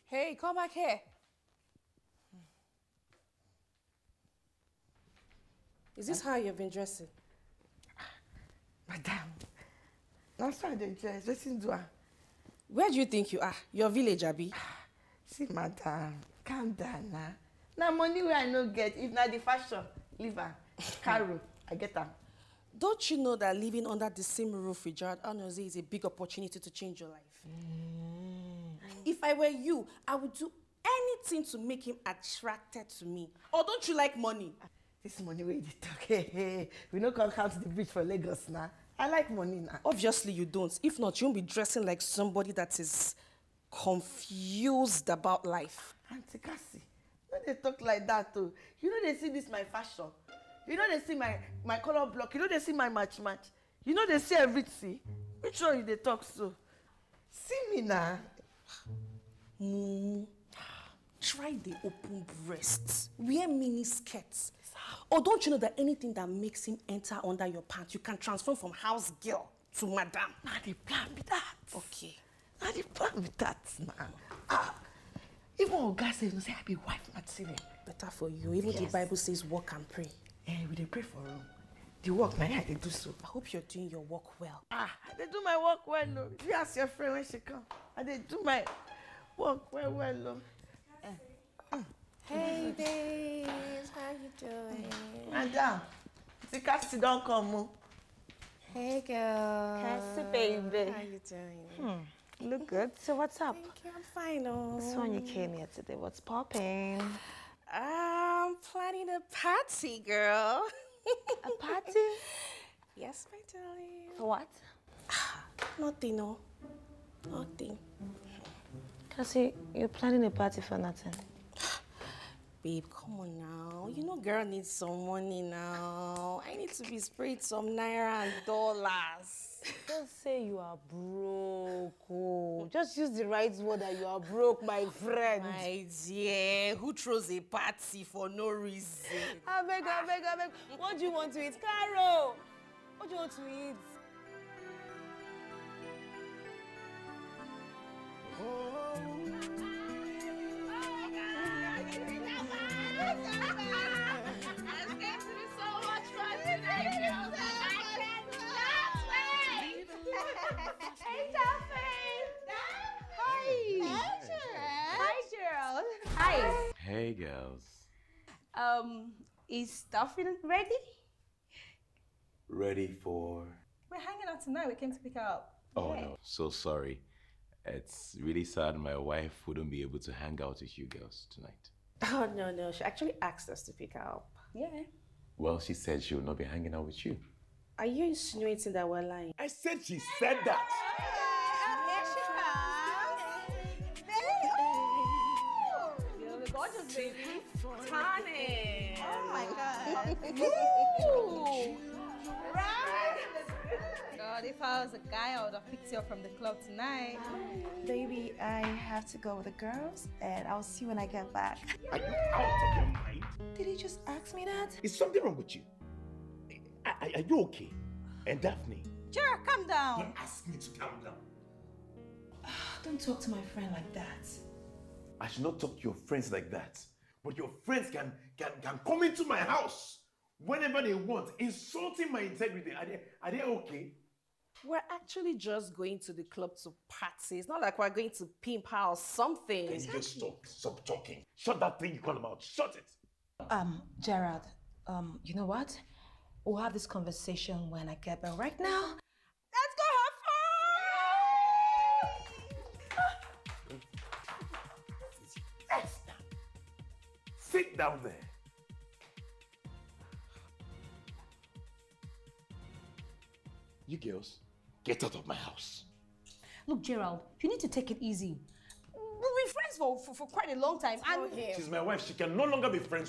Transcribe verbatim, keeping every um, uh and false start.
Hey, come back here. Is this how you've been dressing? Madam, that's why they dress. Listen to her. Where do you think you are? Your village, Abi? See, madam, calm down now. Now money where I no get, if not the fashion, leave her. Carol, I get her. Don't you know that living under the same roof with Gerald Anozie is a big opportunity to change your life? Mm. If I were you, I would do anything to make him attracted to me. Or don't you like money? This money where you talk, hey, hey. We no come count the bridge for Lagos now. I like money now. Obviously you don't. If not, you won't be dressing like somebody that is confused about life. Auntie Cassie, you know they talk like that too. You know they see this my fashion. You know they see my, my color block. You know they see my match match. You know they see everything. Which one you they talk so? See me now. Mm. Try the open breasts. Wear mini skirts. Or don't you know that anything that makes him enter under your pants, you can transform from house girl to madam? Now the plan with that. Okay. Now the plan with that now. Ah. Even Oga says, no say I be wife material. Better for you. Even yes. The Bible says work and pray. Eh, we dey pray for you. The work, now I dey do so. I hope you're doing your work well. Ah, I dey do my work well, no. You ask your friend when she come. I dey do my work well, well, no. Eh. Mm. Hey, babes, how you doing? Madam, see Cassie don't come. Hey, girl. Cassie, baby. How you doing? Hmm. Look good. So what's up? Thank you, I'm fine. Oh. So when you came here today, what's popping? I'm planning a party, girl. A party? Yes, my darling. For what? Nothing, no. Nothing. Cassie, you're planning a party for nothing. Babe, come on now. You know girl needs some money now. I need to be sprayed some naira and dollars. Don't say you are broke. Oh. Just use the right word that you are broke, my friend. My dear, who throws a party for no reason? I beg, I beg, I beg. What do you want to eat? Carol! What do you want to eat? Oh. It's going to be so much fun today, girls. I cannot wait. Hey, Dolphin. Hi. Hi, Gerald. Hi. Hey, girls. Um, is Dolphin ready? Ready for? We're hanging out tonight. We came to pick her up. Oh, yeah. no. So sorry. It's really sad my wife wouldn't be able to hang out with you girls tonight. Oh, no, no. She actually asked us to pick her up. Yeah. Well, she said she will not be hanging out with you. Are you insinuating that we're lying? I said she said that! Here she comes. You're the gorgeous baby. Tani. Oh my God. Right? God, if I was a guy, I would have picked you up from the club tonight. Baby, I have to go with the girls, and I'll see you when I get back. Are you out of your mind? Did he just ask me that? Is something wrong with you? Are, are you okay? And Daphne? Sure, calm down. Don't ask me to calm down. Don't talk to my friend like that. I should not talk to your friends like that. But your friends can, can, can come into my house whenever they want, insulting my integrity. Are they, are they okay? We're actually just going to the club to party. It's not like we're going to pimp her or something. Can you just stop, stop talking? Shut that thing you call him out. Shut it. Um, Gerald, um, you know what? We'll have this conversation when I get back. Right now, let's go have fun! Esther, sit down there. You girls, get out of my house. Look, Gerald, you need to take it easy. We've been friends for, for, for quite a long time. And She's my wife. She can no longer be friends